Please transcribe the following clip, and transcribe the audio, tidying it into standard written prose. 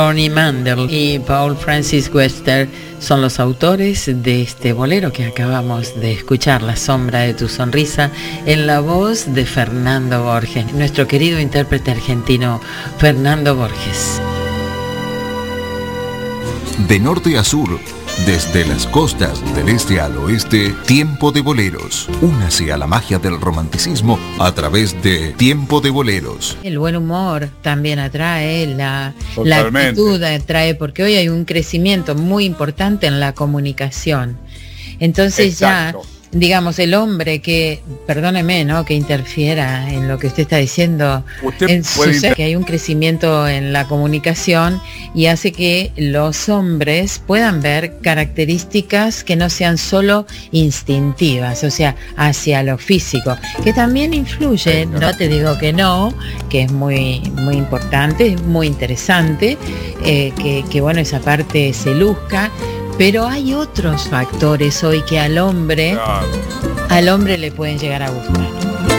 Ronnie Mandel y Paul Francis Webster son los autores de este bolero que acabamos de escuchar, La sombra de tu sonrisa, en la voz de Fernando Borges, nuestro querido intérprete argentino Fernando Borges. De norte a sur, desde las costas del este al oeste, Tiempo de Boleros. Únase a la magia del romanticismo a través de Tiempo de Boleros. El buen humor también atrae, la actitud atrae, porque hoy hay un crecimiento muy importante en la comunicación. Entonces exacto. Ya, digamos, el hombre que, perdóneme, ¿no?, que interfiera en lo que usted está diciendo, que hay un crecimiento en la comunicación y hace que los hombres puedan ver características que no sean solo instintivas, o sea, hacia lo físico, que también influye, no te digo que no, que es muy, muy importante, muy interesante, que bueno, esa parte se luzca. Pero hay otros factores hoy que al hombre le pueden llegar a gustar.